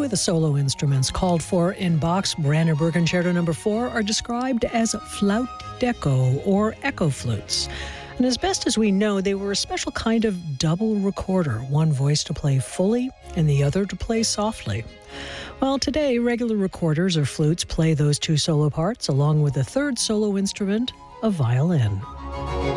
the solo instruments called for in Bach's Brandenburg Concerto No. 4 are described as Flaut d'Echo or echo flutes. And as best as we know, they were a special kind of double recorder, one voice to play fully and the other to play softly. Well, today, regular recorders or flutes play those two solo parts, along with a third solo instrument, a violin.